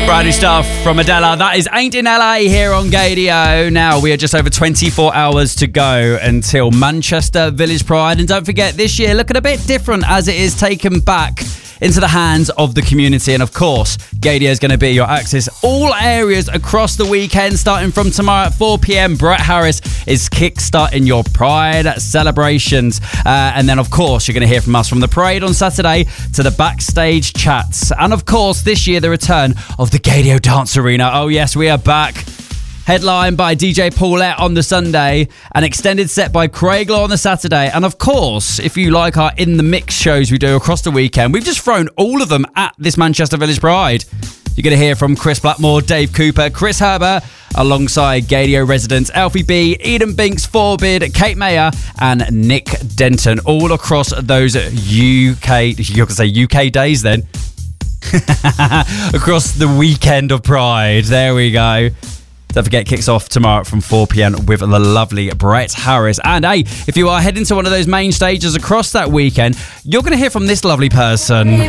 Brand new stuff from Adela. That is Ain't in LA here on Gaydio. Now, we are just over 24 hours to go until Manchester Village Pride. And don't forget, this year looking a bit different as it is taken back into the hands of the community. And of course, Gaydio is going to be your access all areas across the weekend. Starting from tomorrow at 4 p.m, Brett Harris is kick-starting your Pride celebrations. And then, of course, you're going to hear from us from the parade on Saturday to the backstage chats. And of course, this year, the return of the Gaydio Dance Arena. Oh yes, we are back. Headlined by DJ Paulette on the Sunday, an extended set by Craig Law on the Saturday, and of course, if you like our In The Mix shows we do across the weekend, we've just thrown all of them at this Manchester Village Pride. You're going to hear from Chris Blackmore, Dave Cooper, Chris Herbert, alongside Gaydio residents Alfie B, Eden Binks, Forbid, Kate Mayer, and Nick Denton, all across those UK days then. Across the weekend of Pride. There we go. Don't forget, kicks off tomorrow from 4 p.m. with the lovely Brett Harris. And hey, if you are heading to one of those main stages across that weekend, you're going to hear from this lovely person.